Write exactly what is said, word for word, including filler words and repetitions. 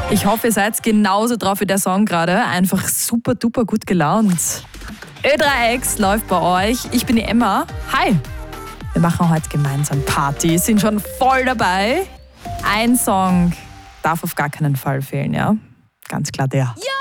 Ich hoffe, ihr seid genauso drauf wie der Song gerade. Einfach super duper gut gelaunt. Ö drei X läuft bei euch. Ich bin die Emma. Hi. Wir machen heute gemeinsam Party. Sind schon voll dabei. Ein Song darf auf gar keinen Fall fehlen, ja? Ganz klar der. Ja!